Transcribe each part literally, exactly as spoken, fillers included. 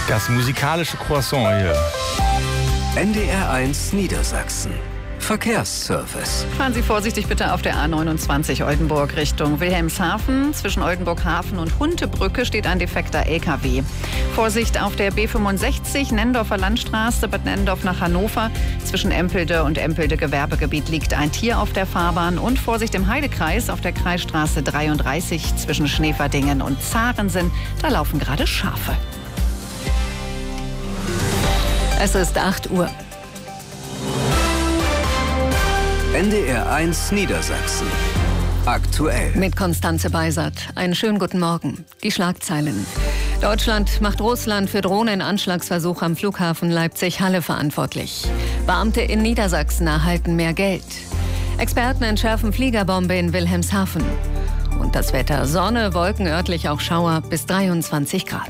Das musikalische Croissant hier. N D R eins Niedersachsen. Verkehrsservice. Fahren Sie vorsichtig bitte auf der A neunundzwanzig Oldenburg Richtung Wilhelmshaven. Zwischen Oldenburg-Hafen und Huntebrücke steht ein defekter L K W. Vorsicht auf der B fünfundsechzig Nendorfer Landstraße, Bad Nendorf nach Hannover. Zwischen Empelde und Empelde Gewerbegebiet liegt ein Tier auf der Fahrbahn. Und Vorsicht im Heidekreis auf der Kreisstraße dreiunddreißig zwischen Schneeverdingen und Zarensen. Da laufen gerade Schafe. Es ist acht Uhr. N D R eins Niedersachsen. Aktuell. Mit Konstanze Beisert. Einen schönen guten Morgen. Die Schlagzeilen. Deutschland macht Russland für Drohnenanschlagsversuch am Flughafen Leipzig-Halle verantwortlich. Beamte in Niedersachsen erhalten mehr Geld. Experten entschärfen Fliegerbombe in Wilhelmshaven. Und das Wetter: Sonne, Wolken, örtlich auch Schauer, bis dreiundzwanzig Grad.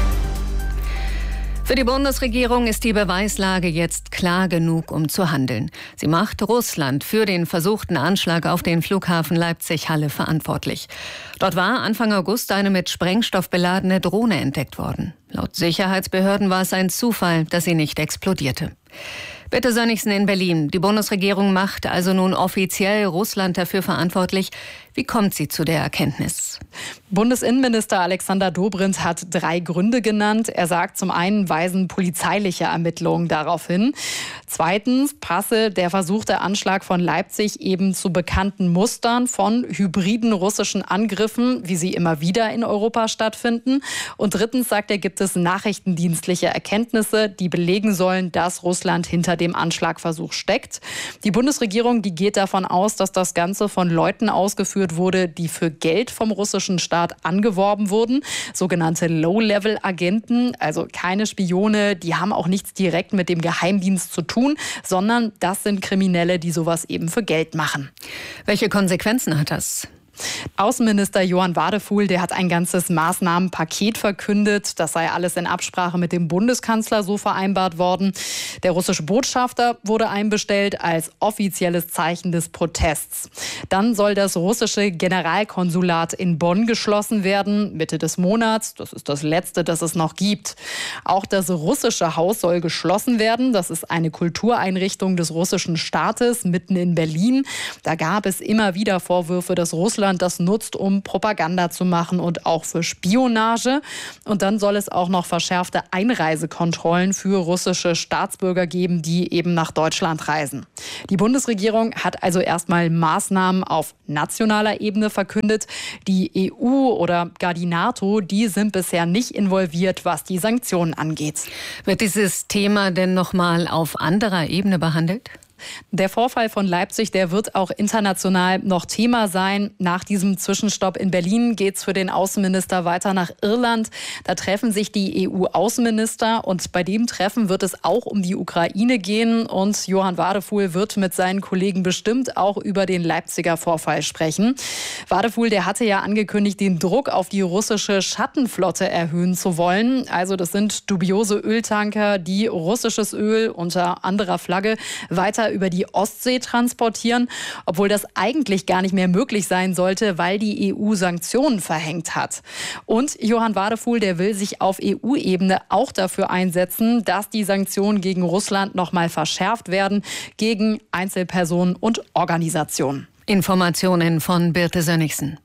Für die Bundesregierung ist die Beweislage jetzt klar genug, um zu handeln. Sie macht Russland für den versuchten Anschlag auf den Flughafen Leipzig-Halle verantwortlich. Dort war Anfang August eine mit Sprengstoff beladene Drohne entdeckt worden. Laut Sicherheitsbehörden war es ein Zufall, dass sie nicht explodierte. Birte Sönnigsen in Berlin. Die Bundesregierung macht also nun offiziell Russland dafür verantwortlich. Wie kommt sie zu der Erkenntnis? Bundesinnenminister Alexander Dobrindt hat drei Gründe genannt. Er sagt, zum einen weisen polizeiliche Ermittlungen darauf hin. Zweitens passe der versuchte Anschlag von Leipzig eben zu bekannten Mustern von hybriden russischen Angriffen, wie sie immer wieder in Europa stattfinden. Und drittens sagt er, gibt es nachrichtendienstliche Erkenntnisse, die belegen sollen, dass Russland hinter dem Anschlagversuch steckt. Die Bundesregierung, die geht davon aus, dass das Ganze von Leuten ausgeführt wurde, die für Geld vom russischen Staat angeworben wurden. Sogenannte Low-Level-Agenten, also keine Spione, die haben auch nichts direkt mit dem Geheimdienst zu tun, sondern das sind Kriminelle, die sowas eben für Geld machen. Welche Konsequenzen hat das? Außenminister Johann Wadefuhl, der hat ein ganzes Maßnahmenpaket verkündet. Das sei alles in Absprache mit dem Bundeskanzler so vereinbart worden. Der russische Botschafter wurde einbestellt als offizielles Zeichen des Protests. Dann soll das russische Generalkonsulat in Bonn geschlossen werden, Mitte des Monats. Das ist das letzte, das es noch gibt. Auch das russische Haus soll geschlossen werden. Das ist eine Kultureinrichtung des russischen Staates mitten in Berlin. Da gab es immer wieder Vorwürfe, dass Russland das nutzt, um Propaganda zu machen und auch für Spionage. Und dann soll es auch noch verschärfte Einreisekontrollen für russische Staatsbürger geben, die eben nach Deutschland reisen. Die Bundesregierung hat also erstmal Maßnahmen auf nationaler Ebene verkündet. Die E U oder gar die NATO, die sind bisher nicht involviert, was die Sanktionen angeht. Wird dieses Thema denn noch mal auf anderer Ebene behandelt? Der Vorfall von Leipzig, der wird auch international noch Thema sein. Nach diesem Zwischenstopp in Berlin geht es für den Außenminister weiter nach Irland. Da treffen sich die E U-Außenminister und bei dem Treffen wird es auch um die Ukraine gehen. Und Johann Wadefuhl wird mit seinen Kollegen bestimmt auch über den Leipziger Vorfall sprechen. Wadefuhl, der hatte ja angekündigt, den Druck auf die russische Schattenflotte erhöhen zu wollen. Also das sind dubiose Öltanker, die russisches Öl unter anderer Flagge weiter über die Ostsee transportieren, obwohl das eigentlich gar nicht mehr möglich sein sollte, weil die E U Sanktionen verhängt hat. Und Johann Wadefuhl, der will sich auf E U-Ebene auch dafür einsetzen, dass die Sanktionen gegen Russland noch mal verschärft werden, gegen Einzelpersonen und Organisationen. Informationen von Birte Sönnigsen.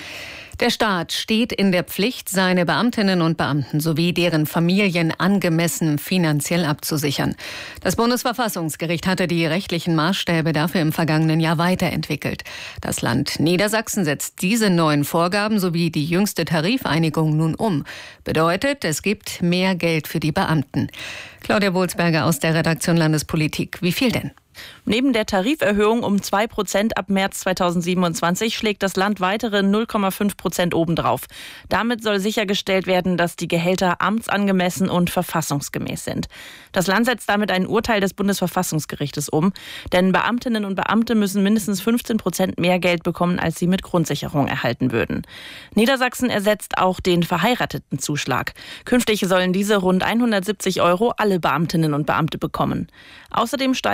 Der Staat steht in der Pflicht, seine Beamtinnen und Beamten sowie deren Familien angemessen finanziell abzusichern. Das Bundesverfassungsgericht hatte die rechtlichen Maßstäbe dafür im vergangenen Jahr weiterentwickelt. Das Land Niedersachsen setzt diese neuen Vorgaben sowie die jüngste Tarifeinigung nun um. Bedeutet, es gibt mehr Geld für die Beamten. Claudia Wohlsberger aus der Redaktion Landespolitik. Wie viel denn? Neben der Tariferhöhung um zwei Prozent ab März zweitausendsiebenundzwanzig schlägt das Land weitere null Komma fünf Prozent obendrauf. Damit soll sichergestellt werden, dass die Gehälter amtsangemessen und verfassungsgemäß sind. Das Land setzt damit ein Urteil des Bundesverfassungsgerichtes um, denn Beamtinnen und Beamte müssen mindestens fünfzehn Prozent mehr Geld bekommen, als sie mit Grundsicherung erhalten würden. Niedersachsen ersetzt auch den Verheiratetenzuschlag. Künftig sollen diese rund hundertsiebzig Euro alle Beamtinnen und Beamte bekommen. Außerdem steigen die Kinder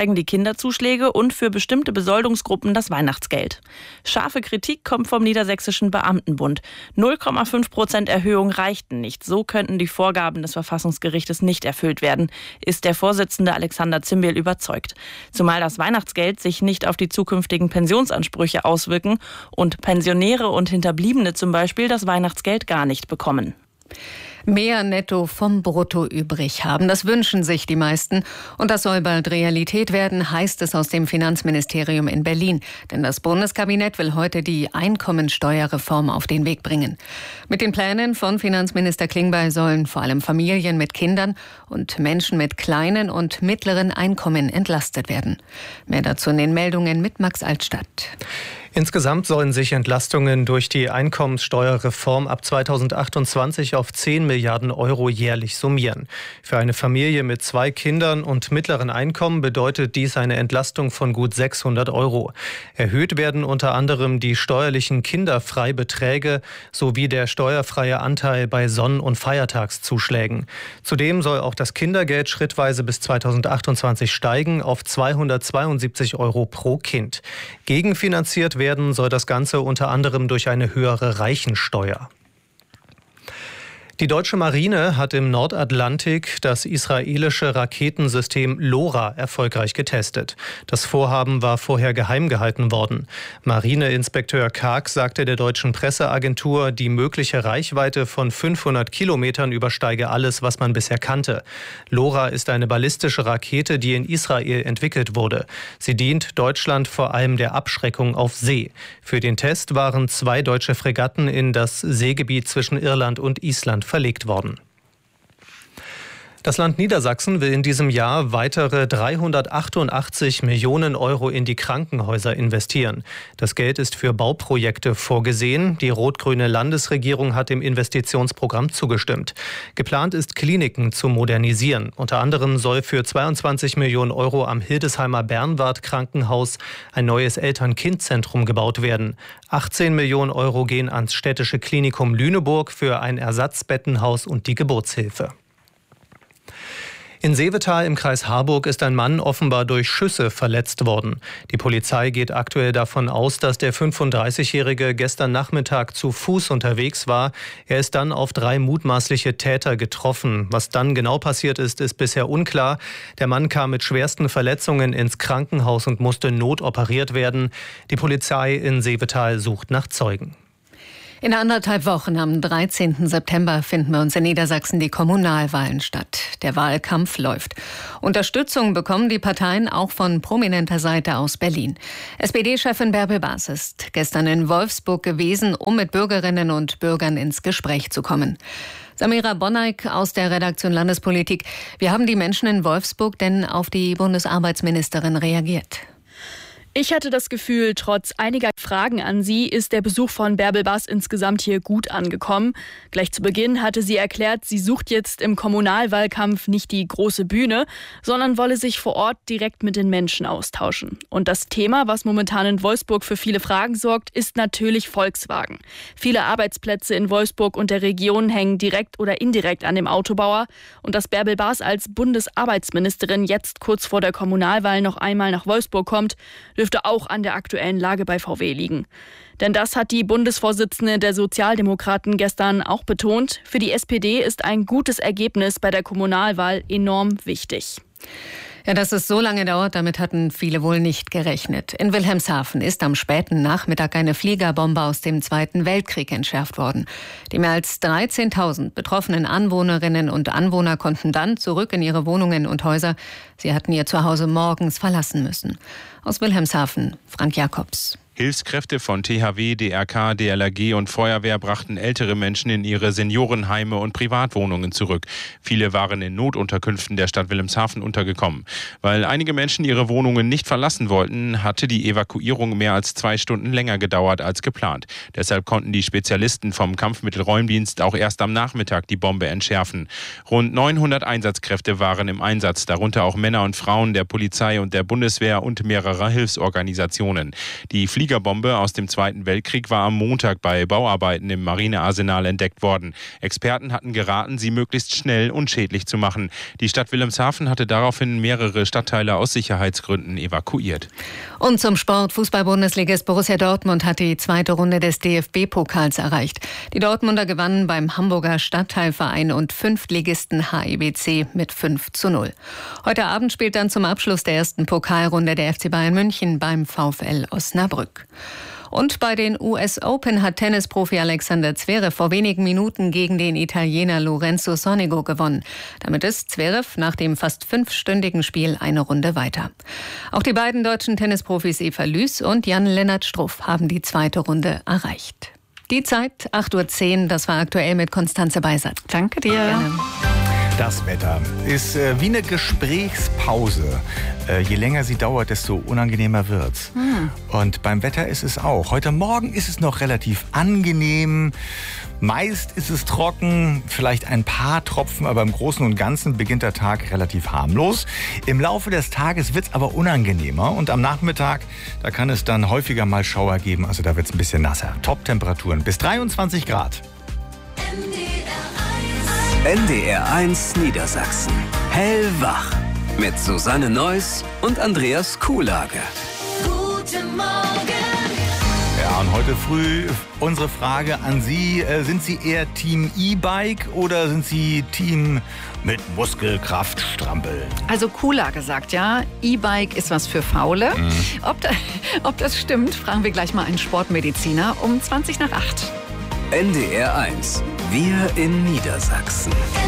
Kinderzuschläge und für bestimmte Besoldungsgruppen das Weihnachtsgeld. Scharfe Kritik kommt vom Niedersächsischen Beamtenbund. null Komma fünf Prozent Erhöhung reichten nicht. So könnten die Vorgaben des Verfassungsgerichtes nicht erfüllt werden, ist der Vorsitzende Alexander Zimbiel überzeugt. Zumal das Weihnachtsgeld sich nicht auf die zukünftigen Pensionsansprüche auswirken und Pensionäre und Hinterbliebene zum Beispiel das Weihnachtsgeld gar nicht bekommen. Mehr Netto vom Brutto übrig haben, das wünschen sich die meisten. Und das soll bald Realität werden, heißt es aus dem Finanzministerium in Berlin. Denn das Bundeskabinett will heute die Einkommensteuerreform auf den Weg bringen. Mit den Plänen von Finanzminister Klingbeil sollen vor allem Familien mit Kindern und Menschen mit kleinen und mittleren Einkommen entlastet werden. Mehr dazu in den Meldungen mit Max Altstadt. Insgesamt sollen sich Entlastungen durch die Einkommenssteuerreform ab zweitausendachtundzwanzig auf zehn Milliarden Euro jährlich summieren. Für eine Familie mit zwei Kindern und mittleren Einkommen bedeutet dies eine Entlastung von gut sechshundert Euro. Erhöht werden unter anderem die steuerlichen Kinderfreibeträge sowie der steuerfreie Anteil bei Sonn- und Feiertagszuschlägen. Zudem soll auch das Kindergeld schrittweise bis zweitausendachtundzwanzig steigen auf zweihundertzweiundsiebzig Euro pro Kind. Gegenfinanziert werden soll das Ganze unter anderem durch eine höhere Reichensteuer. Die deutsche Marine hat im Nordatlantik das israelische Raketensystem LoRa erfolgreich getestet. Das Vorhaben war vorher geheim gehalten worden. Marineinspekteur Karg sagte der deutschen Presseagentur, die mögliche Reichweite von fünfhundert Kilometern übersteige alles, was man bisher kannte. LoRa ist eine ballistische Rakete, die in Israel entwickelt wurde. Sie dient Deutschland vor allem der Abschreckung auf See. Für den Test waren zwei deutsche Fregatten in das Seegebiet zwischen Irland und Island verlegt worden. Das Land Niedersachsen will in diesem Jahr weitere dreihundertachtundachtzig Millionen Euro in die Krankenhäuser investieren. Das Geld ist für Bauprojekte vorgesehen. Die rot-grüne Landesregierung hat dem Investitionsprogramm zugestimmt. Geplant ist, Kliniken zu modernisieren. Unter anderem soll für zweiundzwanzig Millionen Euro am Hildesheimer Bernward-Krankenhaus ein neues Eltern-Kind-Zentrum gebaut werden. achtzehn Millionen Euro gehen ans städtische Klinikum Lüneburg für ein Ersatzbettenhaus und die Geburtshilfe. In Seevetal im Kreis Harburg ist ein Mann offenbar durch Schüsse verletzt worden. Die Polizei geht aktuell davon aus, dass der fünfunddreißigjährige gestern Nachmittag zu Fuß unterwegs war. Er ist dann auf drei mutmaßliche Täter getroffen. Was dann genau passiert ist, ist bisher unklar. Der Mann kam mit schwersten Verletzungen ins Krankenhaus und musste notoperiert werden. Die Polizei in Seevetal sucht nach Zeugen. In anderthalb Wochen, am dreizehnten September, finden bei uns in Niedersachsen die Kommunalwahlen statt. Der Wahlkampf läuft. Unterstützung bekommen die Parteien auch von prominenter Seite aus Berlin. S P D-Chefin Bärbel Baas ist gestern in Wolfsburg gewesen, um mit Bürgerinnen und Bürgern ins Gespräch zu kommen. Samira Bonneik aus der Redaktion Landespolitik. Wie haben die Menschen in Wolfsburg denn auf die Bundesarbeitsministerin reagiert? Ich hatte das Gefühl, trotz einiger Fragen an sie ist der Besuch von Bärbel Baas insgesamt hier gut angekommen. Gleich zu Beginn hatte sie erklärt, sie sucht jetzt im Kommunalwahlkampf nicht die große Bühne, sondern wolle sich vor Ort direkt mit den Menschen austauschen. Und das Thema, was momentan in Wolfsburg für viele Fragen sorgt, ist natürlich Volkswagen. Viele Arbeitsplätze in Wolfsburg und der Region hängen direkt oder indirekt an dem Autobauer. Und dass Bärbel Baas als Bundesarbeitsministerin jetzt kurz vor der Kommunalwahl noch einmal nach Wolfsburg kommt, dürfte auch an der aktuellen Lage bei V W liegen. Denn das hat die Bundesvorsitzende der Sozialdemokraten gestern auch betont. Für die S P D ist ein gutes Ergebnis bei der Kommunalwahl enorm wichtig. Ja, dass es so lange dauert, damit hatten viele wohl nicht gerechnet. In Wilhelmshaven ist am späten Nachmittag eine Fliegerbombe aus dem Zweiten Weltkrieg entschärft worden. Die mehr als dreizehntausend betroffenen Anwohnerinnen und Anwohner konnten dann zurück in ihre Wohnungen und Häuser. Sie hatten ihr Zuhause morgens verlassen müssen. Aus Wilhelmshaven, Frank Jakobs. Hilfskräfte von T H W, D R K, D L R G und Feuerwehr brachten ältere Menschen in ihre Seniorenheime und Privatwohnungen zurück. Viele waren in Notunterkünften der Stadt Wilhelmshaven untergekommen. Weil einige Menschen ihre Wohnungen nicht verlassen wollten, hatte die Evakuierung mehr als zwei Stunden länger gedauert als geplant. Deshalb konnten die Spezialisten vom Kampfmittelräumdienst auch erst am Nachmittag die Bombe entschärfen. Rund neunhundert Einsatzkräfte waren im Einsatz, darunter auch Männer und Frauen der Polizei und der Bundeswehr und mehrere mehrerer Hilfsorganisationen. Die Fliegerbombe aus dem Zweiten Weltkrieg war am Montag bei Bauarbeiten im Marinearsenal entdeckt worden. Experten hatten geraten, sie möglichst schnell unschädlich zu machen. Die Stadt Wilhelmshaven hatte daraufhin mehrere Stadtteile aus Sicherheitsgründen evakuiert. Und zum Sport. Fußball-Bundesligist Borussia Dortmund hat die zweite Runde des D F B-Pokals erreicht. Die Dortmunder gewannen beim Hamburger Stadtteilverein und Fünftligisten H I B C mit fünf zu null. Heute Abend spielt dann zum Abschluss der ersten Pokalrunde der F C Bayern München beim VfL Osnabrück. Und bei den U S Open hat Tennisprofi Alexander Zverev vor wenigen Minuten gegen den Italiener Lorenzo Sonego gewonnen. Damit ist Zverev nach dem fast fünfstündigen Spiel eine Runde weiter. Auch die beiden deutschen Tennisprofis Eva Lüß und Jan-Lennart Struff haben die zweite Runde erreicht. Die Zeit acht Uhr zehn, das war aktuell mit Konstanze Beisert. Danke dir. Gerne. Das Wetter ist äh, wie eine Gesprächspause. Äh, je länger sie dauert, desto unangenehmer wird's. Hm. Und beim Wetter ist es auch. Heute Morgen ist es noch relativ angenehm. Meist ist es trocken, vielleicht ein paar Tropfen, aber im Großen und Ganzen beginnt der Tag relativ harmlos. Im Laufe des Tages wird's aber unangenehmer und am Nachmittag, da kann es dann häufiger mal Schauer geben. Also da wird's ein bisschen nasser. Top-Temperaturen bis dreiundzwanzig Grad. N D R eins Niedersachsen. Hellwach. Mit Susanne Neuss und Andreas Kuhlage. Guten Morgen. Ja, und heute früh unsere Frage an Sie. Äh, sind Sie eher Team E-Bike oder sind Sie Team mit Muskelkraft strampeln? Also Kuhlage sagt ja, E-Bike ist was für Faule. Mhm. Ob, da, ob das stimmt, fragen wir gleich mal einen Sportmediziner um zwanzig nach acht. N D R eins. Wir in Niedersachsen.